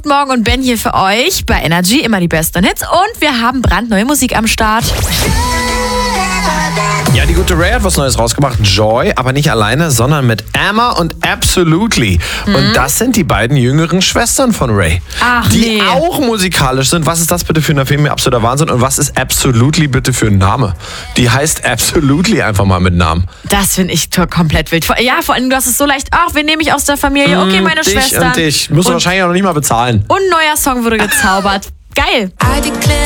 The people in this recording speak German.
guten Morgen und Ben hier für euch bei Energy, immer die besten Hits und wir haben brandneue Musik am Start. Ja, die gute Ray hat was Neues rausgebracht, Joy, aber nicht alleine, sondern mit Emma und Absolutely. Und das sind die beiden jüngeren Schwestern von Ray, die auch musikalisch sind. Was ist das bitte für ein Film? Absoluter Wahnsinn. Und was ist Absolutely bitte für ein Name? Die heißt Absolutely einfach mal mit Namen. Das finde ich komplett wild. Ja, vor allem, du hast es so leicht, wen nehme ich aus der Familie? Okay, meine dich Schwestern. Und dich. Musst du wahrscheinlich auch noch nicht mal bezahlen. Und ein neuer Song wurde gezaubert. Geil.